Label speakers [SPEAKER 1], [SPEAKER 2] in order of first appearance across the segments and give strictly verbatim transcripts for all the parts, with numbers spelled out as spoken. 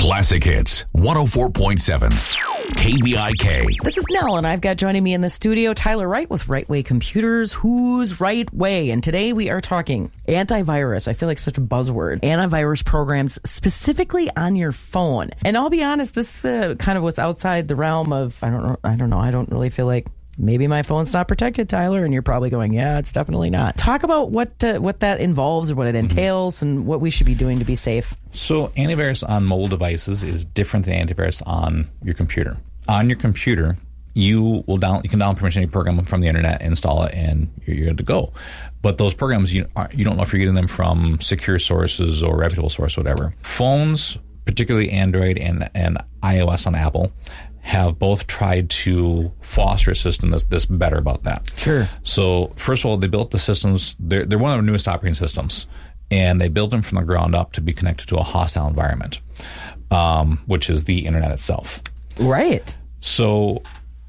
[SPEAKER 1] Classic Hits, one oh four point seven, K B I K.
[SPEAKER 2] This is Nell, and I've got joining me in the studio Tyler Wright with Right Way Computers. Who's Right Way? And today we are talking antivirus. I feel like such a buzzword. Antivirus programs specifically on your phone. And I'll be honest, this is uh, kind of what's outside the realm of, I don't know, I don't know, I don't really feel like maybe my phone's not protected, Tyler, and you're probably going, yeah, it's definitely not. Talk about what uh, what that involves or what it entails mm-hmm. and what we should be doing to be safe.
[SPEAKER 3] So antivirus on mobile devices is different than antivirus on your computer. On your computer, you will down you can download permission any program from the internet, install it, and you're, you're good to go. But those programs, you are, you don't know if you're getting them from secure sources or reputable source, whatever. Phones, particularly Android and, and iOS on Apple, have both tried to foster a system that's, that's better about that.
[SPEAKER 2] Sure.
[SPEAKER 3] So first of all, they built the systems. They're, they're one of the newest operating systems, and they built them from the ground up to be connected to a hostile environment, um, which is the internet itself.
[SPEAKER 2] Right.
[SPEAKER 3] So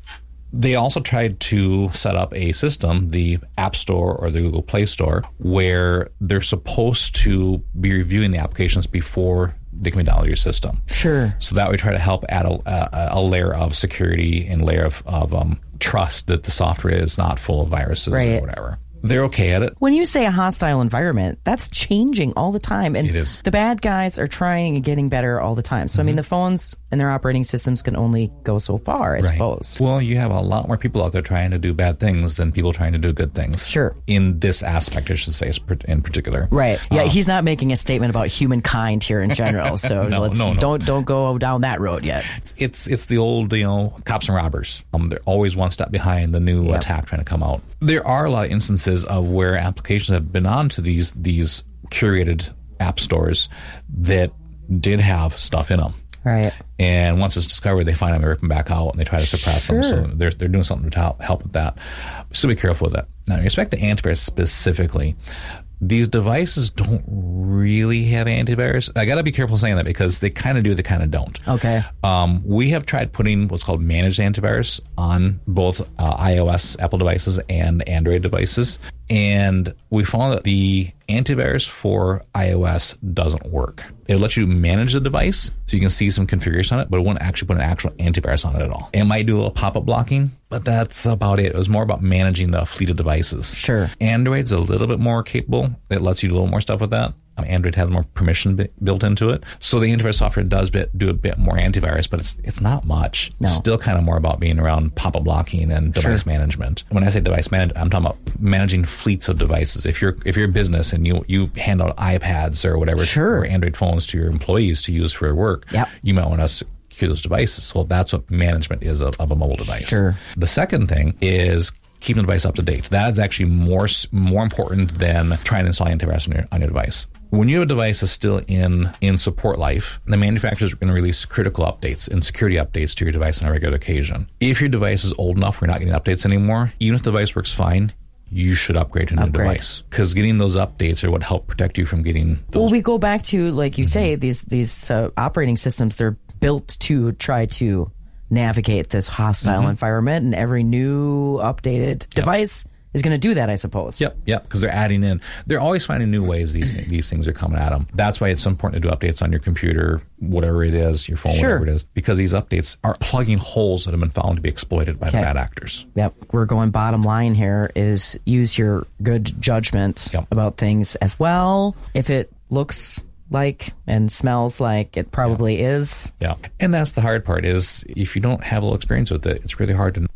[SPEAKER 3] they also tried to set up a system, the App Store or the Google Play Store, where they're supposed to be reviewing the applications before they can be downloaded to your system.
[SPEAKER 2] Sure. So
[SPEAKER 3] that would try to help add a, a, a layer of security and layer of, of um, trust that the software is not full of viruses
[SPEAKER 2] right.
[SPEAKER 3] or whatever. They're okay at it.
[SPEAKER 2] When you say a hostile environment, that's changing all the time. And
[SPEAKER 3] it is.
[SPEAKER 2] The bad guys are trying and getting better all the time. So, mm-hmm. I mean, the phones and their operating systems can only go so far, I right. suppose.
[SPEAKER 3] Well, you have a lot more people out there trying to do bad things than people trying to do good things.
[SPEAKER 2] Sure.
[SPEAKER 3] In this aspect, I should say, in particular.
[SPEAKER 2] Right. Yeah,
[SPEAKER 3] um,
[SPEAKER 2] he's not making a statement about humankind here in general. So
[SPEAKER 3] no,
[SPEAKER 2] let's
[SPEAKER 3] no, no.
[SPEAKER 2] don't don't go down that road yet.
[SPEAKER 3] It's it's the old, you know, cops and robbers. Um, they're always one step behind the new yep. attack trying to come out. There are a lot of instances of where applications have been onto these these curated app stores that did have stuff in them.
[SPEAKER 2] Right.
[SPEAKER 3] And once it's discovered, they find them, they rip them back out, and they try to suppress
[SPEAKER 2] sure.
[SPEAKER 3] them. So they're they're doing something to help, help with that. So be careful with that. Now, in respect to antivirus specifically, these devices don't really have antivirus. I got to be careful saying that because they kind of do, they kind of don't.
[SPEAKER 2] Okay.
[SPEAKER 3] Um, we have tried putting what's called managed antivirus on both uh, iOS Apple devices and Android devices. And we found that the antivirus for iOS doesn't work. It'll let you manage the device so you can see some configuration on it, but it won't actually put an actual antivirus on it at all. It might do a little pop-up blocking, but that's about it. It was more about managing the fleet of devices.
[SPEAKER 2] Sure.
[SPEAKER 3] Android's a little bit more capable. It lets you do a little more stuff with that. Android has more permission b- built into it. So the antivirus software does bit, do a bit more antivirus, but it's it's not much.
[SPEAKER 2] No.
[SPEAKER 3] It's still kind of more about being around pop-up blocking and device
[SPEAKER 2] sure. management.
[SPEAKER 3] When I say device management, I'm talking about managing fleets of devices. If you're if you're a business and you, you hand out iPads or whatever,
[SPEAKER 2] sure.
[SPEAKER 3] or Android phones to your employees to use for work,
[SPEAKER 2] yep.
[SPEAKER 3] you might want to secure those devices. Well, that's what management is of, of a mobile device.
[SPEAKER 2] Sure.
[SPEAKER 3] The second thing is keeping the device up to date. That is actually more more important than trying to install antivirus on your, on your device. When your device is still in, in support life, the manufacturers are going to release critical updates and security updates to your device on a regular occasion. If your device is old enough, we're not getting updates anymore, even if the device works fine, you should upgrade to a new
[SPEAKER 2] upgrade.
[SPEAKER 3] device. Because getting those updates are what help protect you from getting those.
[SPEAKER 2] Well, we go back to, like you mm-hmm. say, these, these uh, operating systems, they're built to try to navigate this hostile mm-hmm. environment, and every new updated yep. device is going to do that, I suppose.
[SPEAKER 3] Yep, yep, because they're adding in. They're always finding new ways these th- these things are coming at them. That's why it's so important to do updates on your computer, whatever it is, your phone,
[SPEAKER 2] sure.
[SPEAKER 3] whatever it is, because these updates are plugging holes that have been found to be exploited by
[SPEAKER 2] okay.
[SPEAKER 3] the bad actors.
[SPEAKER 2] Yep, we're going bottom line here is use your good judgment
[SPEAKER 3] yep.
[SPEAKER 2] about things as well. If it looks like and smells like it probably
[SPEAKER 3] yeah.
[SPEAKER 2] is.
[SPEAKER 3] Yeah, and that's the hard part is if you don't have a little experience with it, it's really hard to know.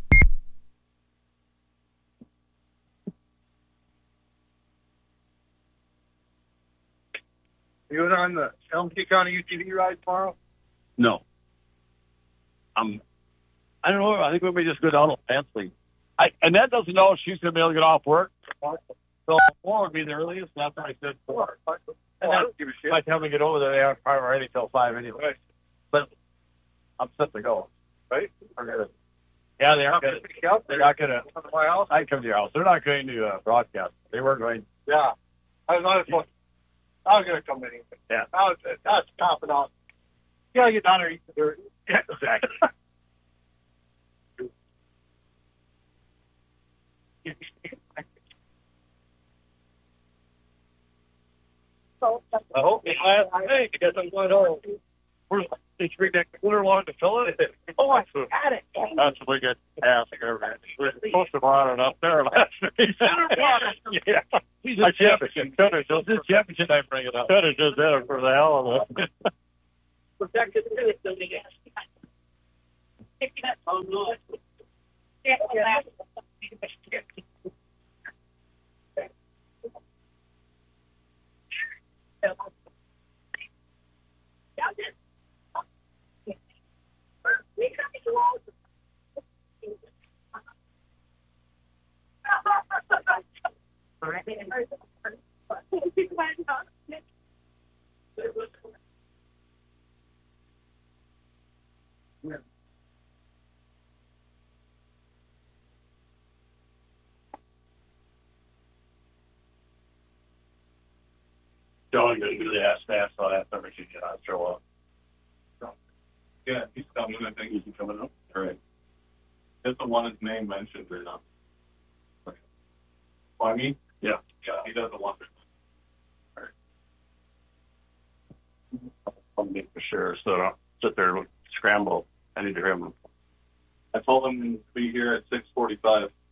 [SPEAKER 4] You going on the Elm Key County U T V ride tomorrow?
[SPEAKER 5] No. Um, I don't know. I think we may just go down to Lansley. I, Annette doesn't know if she's going to be able to get off work. So four would be the earliest. That's why I said four.
[SPEAKER 4] Oh, I don't give a shit.
[SPEAKER 5] By the time we get over there, they are probably ready till five anyway. But I'm set to go.
[SPEAKER 4] Right?
[SPEAKER 5] Gonna, yeah, they are going to. They're not going to.
[SPEAKER 4] My house?
[SPEAKER 5] I come to your house. They're not going to uh, broadcast. They were going.
[SPEAKER 4] Yeah. I was not supposed I was going to come in.
[SPEAKER 5] Yeah.
[SPEAKER 4] I was, I was topping off. You got to get down there and eat the dirt.
[SPEAKER 5] Yeah, exactly. I hope it's last night because I'm going home. Where's, Did you bring that cooler along to fill it? Oh, I got it. That's a big ass. We're supposed to run it up there last night. Yeah. He's a Jefferson. Could have just, Jefferson, I bring it up. Could have just did it for the hell of it. Protected really something else. Oh, no. Yeah, yeah. Don't go to the ass fast on that number you cannot show up.
[SPEAKER 6] Yeah, he's coming. I think
[SPEAKER 5] He's coming up.
[SPEAKER 6] all right. That's the one his name mentioned or not. Okay. Well, I mean,
[SPEAKER 5] Yeah.
[SPEAKER 6] yeah, he doesn't want it.
[SPEAKER 5] I'll make for sure. So don't sit there and scramble. I need to hear him.
[SPEAKER 6] I told him to be here at six forty-five.